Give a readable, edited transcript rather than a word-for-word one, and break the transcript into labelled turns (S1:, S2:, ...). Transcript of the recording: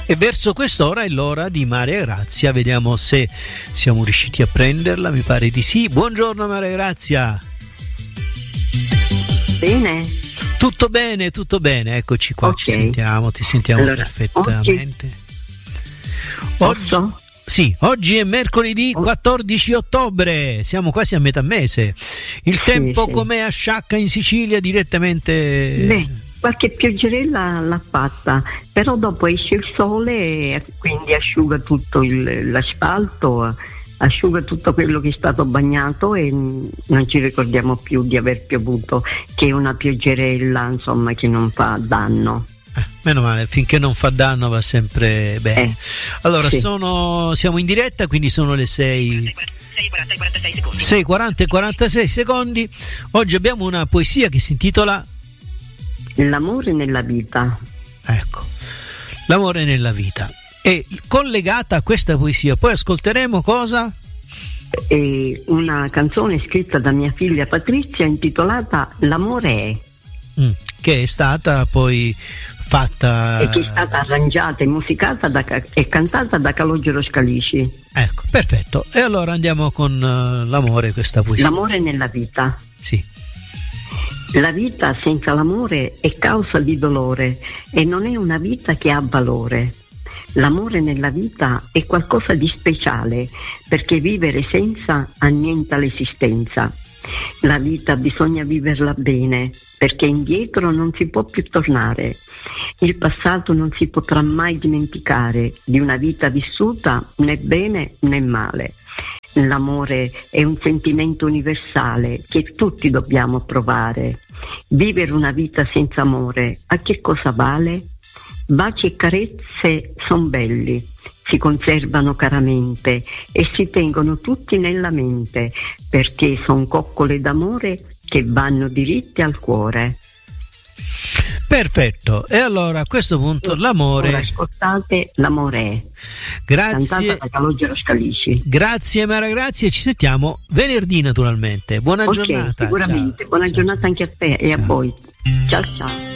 S1: E verso quest'ora è l'ora di Maria Grazia, vediamo se siamo riusciti a prenderla, mi pare di sì. Buongiorno Maria Grazia.
S2: Bene?
S1: Tutto bene, eccoci qua,
S2: Okay.
S1: ti sentiamo
S2: Allora,
S1: perfettamente.
S2: Posso?
S1: Sì, oggi è mercoledì 14 ottobre, siamo quasi a metà mese. Il tempo
S2: sì.
S1: com'è a Sciacca in Sicilia direttamente?
S2: Beh, qualche pioggerella l'ha fatta, però dopo esce il sole e quindi asciuga tutto l'asfalto, asciuga tutto quello che è stato bagnato e non ci ricordiamo più di aver piovuto, che una pioggerella, insomma, che non fa danno.
S1: Meno male, finché non fa danno va sempre bene. Allora,
S2: sì.
S1: siamo in diretta, quindi sono le 6:40 e 46 secondi. Oggi abbiamo una poesia che si intitola
S2: L'amore nella vita.
S1: Ecco, l'amore nella vita. E collegata a questa poesia, poi ascolteremo cosa?
S2: Una canzone scritta da mia figlia Patrizia intitolata L'amore è.
S1: Che è stata poi fatta
S2: e che è stata arrangiata e musicata e cantata da Calogero Scalici.
S1: Ecco, perfetto. E allora andiamo con l'amore, questa poesia.
S2: L'amore nella vita.
S1: Sì.
S2: La vita senza l'amore è causa di dolore e non è una vita che ha valore. L'amore nella vita è qualcosa di speciale, perché vivere senza annienta l'esistenza. La vita bisogna viverla bene, perché indietro non si può più tornare. Il passato non si potrà mai dimenticare di una vita vissuta né bene né male. L'amore è un sentimento universale che tutti dobbiamo provare. Vivere una vita senza amore, a che cosa vale? Baci e carezze son belli, si conservano caramente e si tengono tutti nella mente, perché son coccole d'amore che vanno diritte al cuore.
S1: Perfetto, e allora a questo punto l'amore.
S2: Ora ascoltate L'amore è.
S1: Grazie.
S2: Cantata da Calogero Scalici.
S1: Grazie Mara, grazie, ci sentiamo venerdì naturalmente. Buona giornata.
S2: Sicuramente,
S1: ciao.
S2: buona giornata anche a te e a voi. Ciao ciao.